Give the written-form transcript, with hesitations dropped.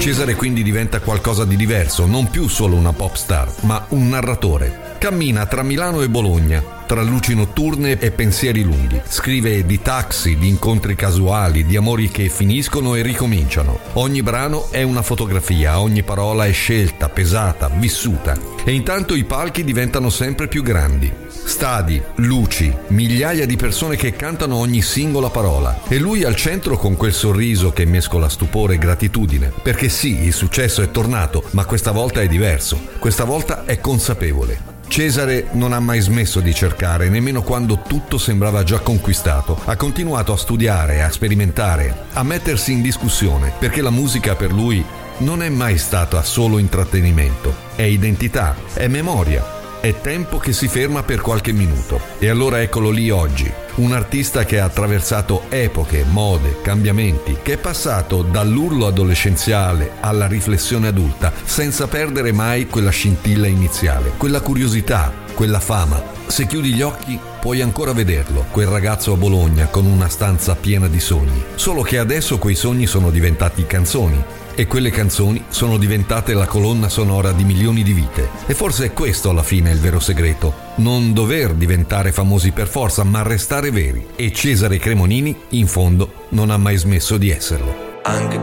Cesare quindi diventa qualcosa di diverso, non più solo una pop star, ma un narratore. Cammina tra Milano e Bologna, tra luci notturne e pensieri lunghi. Scrive di taxi, di incontri casuali, di amori che finiscono e ricominciano. Ogni brano è una fotografia, ogni parola è scelta, pesata, vissuta. E intanto i palchi diventano sempre più grandi. Stadi, luci, migliaia di persone che cantano ogni singola parola. E lui al centro con quel sorriso che mescola stupore e gratitudine. Perché sì, il successo è tornato, ma questa volta è diverso. Questa volta è consapevole. Cesare non ha mai smesso di cercare, nemmeno quando tutto sembrava già conquistato. Ha continuato a studiare, a sperimentare, a mettersi in discussione, perché la musica per lui non è mai stata solo intrattenimento. È identità, è memoria, è tempo che si ferma per qualche minuto. E allora eccolo lì oggi, un artista che ha attraversato epoche, mode, cambiamenti, che è passato dall'urlo adolescenziale alla riflessione adulta, senza perdere mai quella scintilla iniziale, quella curiosità, quella fama. Se chiudi gli occhi puoi ancora vederlo, quel ragazzo a Bologna con una stanza piena di sogni. Solo che adesso quei sogni sono diventati canzoni. E quelle canzoni sono diventate la colonna sonora di milioni di vite. E forse è questo alla fine il vero segreto. Non dover diventare famosi per forza, ma restare veri. E Cesare Cremonini, in fondo, non ha mai smesso di esserlo. Anche